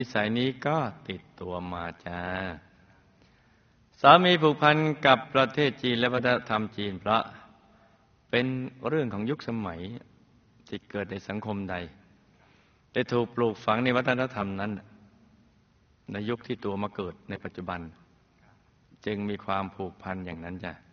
นิสัยนี้ก็ติดตัวมาจ้าสามีผูกพันกับประเทศจีนและวัฒนธรรมจีนเพราะเป็นเรื่องของยุคสมัยที่เกิดในสังคมใดได้ถูกปลูกฝังในวัฒนธรรมนั้นในยุคที่ตัวมาเกิดในปัจจุบันจึงมีความผูกพันอย่างนั้นจ้ะ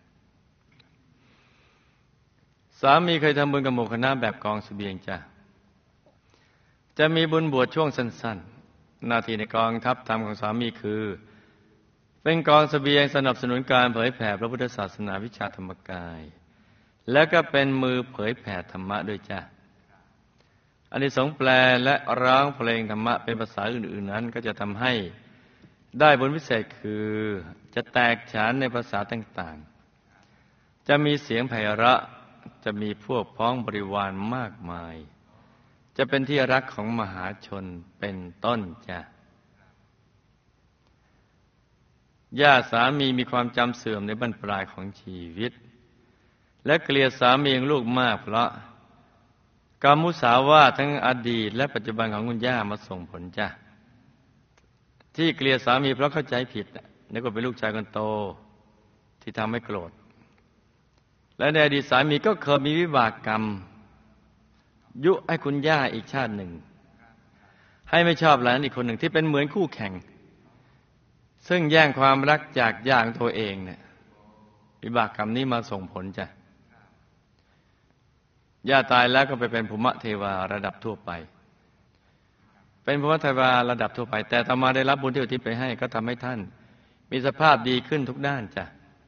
สามีเคยทำบุญกับหมู่คณะแบบกองเสบียงจ้ะจะมีบุญบวชช่วงสั้นๆหน้าที่ในกองทัพธรรมของสามีคือเป็นกองเสบียงสนับสนุนการเผยแผ่พระพุทธศาสนาวิชาธรรมกายและก็เป็นมือเผยแผ่ธรรมะด้วยจ้ะอานิสงส์แปลและร้องเพลงธรรมะเป็นภาษาอื่นๆนั้นก็จะทำให้ได้บุญพิเศษคือจะแตกฉานในภาษาต่างๆจะมีเสียงไพเราะจะมีพวกพ้องบริวารมากมายจะเป็นที่รักของมหาชนเป็นต้นจ้ะญาติสามีมีความจำเสื่อมในบั้นปลายของชีวิตและเกลียดสามีของลูกมากเพราะกรรมมุสาวาททั้งอดีตและปัจจุบันของคุณย่ามาส่งผลจ้ะที่เกลียดสามีเพราะเข้าใจผิดนึกว่าเป็นลูกชายคนโตที่ทำให้โกรธและในอดีตสามีก็เคยมีวิบากกรรมยุให้คุณย่าอีกชาติหนึ่งให้ไม่ชอบหลานอีกคนหนึ่งที่เป็นเหมือนคู่แข่งซึ่งแย่งความรักจากย่าของตัวเองเนี่ยวิบากกรรมนี้มาส่งผลจ้ะย่าตายแล้วก็ไปเป็นภูมิเทวาระดับทั่วไปเป็นภูมิเทวาระดับทั่วไปแต่ต่อมาได้รับบุญที่อุทิศไปให้ก็ทำให้ท่านมีสภาพดีขึ้นทุกด้านจ้ะ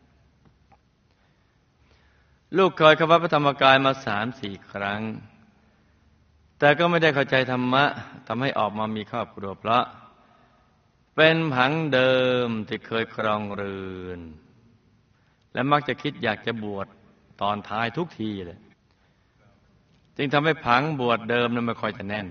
ลูกเคยเข้าวัดพระธรรมกายมา3-4 ครั้งแต่ก็ไม่ได้เข้าใจธรรมะทำให้ออกมามีครอบครัวเพราะเป็นผังเดิมที่เคยครองเรือนและมักจะคิดอยากจะบวชตอนท้ายทุกทีเลยจึงทำให้ผังบวชเดิมนั้นไม่ค่อยจะแน่น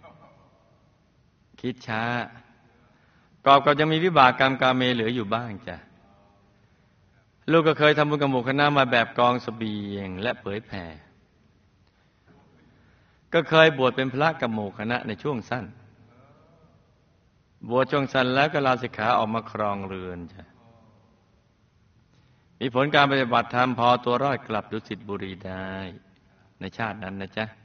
คิดช้ากอบกับยังมีวิบากกรรมกาเมเหลืออยู่บ้างจ้ะลูกก็เคยทำบุญกับหมู่คณะมาแบบกองเสบียงและเผยแผ่ก็เคยบวชเป็นพระกับหมู่คณะในช่วงสั้นบวชช่วงสั้นแล้วก็ลาสิกขาออกมาครองเรือนจ้ะมีผลการปฏิบัติธรรมพอตัวรอดกลับดุสิตบุรีได้ในชาตินั้นนะจ๊ะ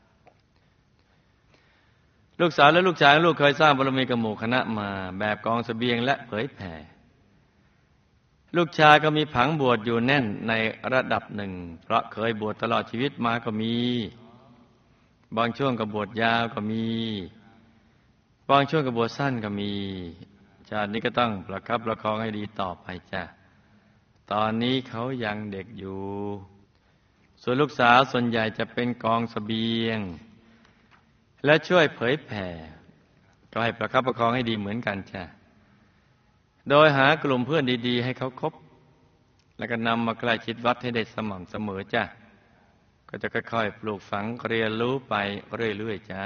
ลูกสาวและลูกชายลูกเคยสร้างบารมีกับหมู่คณะมาแบบกองเสบียงและเผยแผ่ลูกชายก็มีผังบวชอยู่แน่นในระดับหนึ่งเพราะเคยบวชตลอดชีวิตมาก็มีบางช่วงก็บวชยาวก็มีบางช่วงก็บวชสั้นก็มีชาตินี้ก็ต้องประคับประคองให้ดีต่อไปจ้ะตอนนี้เขายังเด็กอยู่ส่วนลูกสาวส่วนใหญ่จะเป็นกองเสบียงและช่วยเผยแผ่ก็ให้ประคับประคองให้ดีเหมือนกันจ้ะโดยหากลุ่มเพื่อนดีๆให้เขาคบแล้วก็นำมาใกล้ชิดวัดให้ได้สม่ำเสมอจ้ะก็จะค่อยๆปลูกฝังเรียนรู้ไปเรื่อยๆจ้า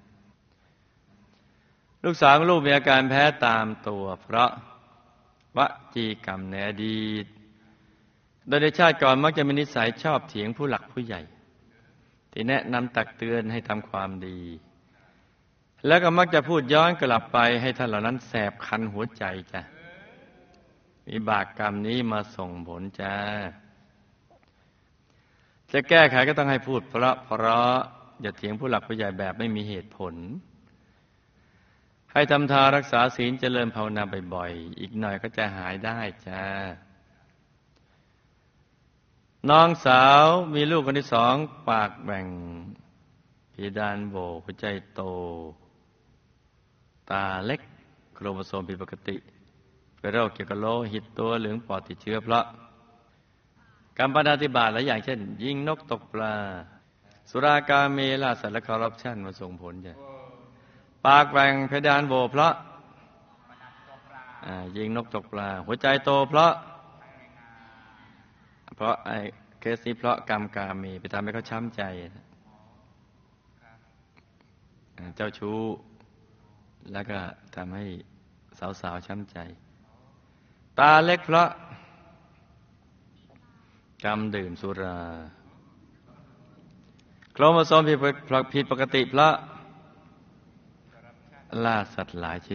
ลูกสาวของลูกมีอาการแพ้ตามตัวเพราะวจีกรรมในอดีตโดยในชาติก่อนมักจะมีนิสัยชอบเถียงผู้หลักผู้ใหญ่ที่แนะนำตักเตือนให้ทำความดีแล้วก็มักจะพูดย้อนกลับไปให้ท่านเหล่านั้นแสบคันหัวใจจ้ะวิบากกรรมนี้มาส่งผลจ้าจะแก้ไขก็ต้องให้พูดเพราะอย่าเถียงผู้หลักผู้ใหญ่แบบไม่มีเหตุผลให้ทำทานรักษาศีลเจริญภาวนาบ่อยๆอีกหน่อยก็จะหายได้จ้าน้องสาวมีลูกคนที่2ปากแหว่งเพดานโหวหัวใจโตตาเล็กโครโมโซมผิดปกติเป็นโรคเกี่ยวกับโลหิตตัวเหลืองปอดติดเชื้อเพราะกรรมปฏิบัติหลายอย่างเช่นยิงนกตกปลาสุรากาเมล่าสัตว์และคอร์รัปชันมาส่งผลจ้ะปากแหว่งเพดานโหวเพราะยิงนกตกปลาหัวใจโตเพราะไอ้เคสนี้เพราะกรรมกาเมไปทำให้เขาช้ำใจเจ้าชู้แล้วก็ทำให้สาวๆช้ำใจตาเล็กเพราะกรรมดื่มสุราโครโมโซมผิดปกติเพราะล่าสัตว์หลายชนิด